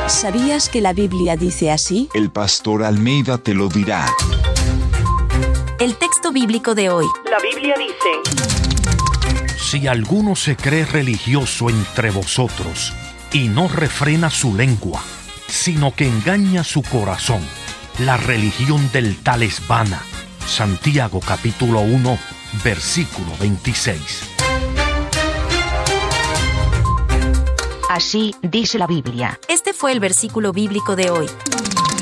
¿Sabías que la Biblia dice así? El pastor Almeida te lo dirá. El texto bíblico de hoy. La Biblia dice: Si alguno se cree religioso entre vosotros y no refrena su lengua, sino que engaña su corazón, la religión del tal es vana. Santiago capítulo 1, versículo 26. Así dice la Biblia. Este fue el versículo bíblico de hoy.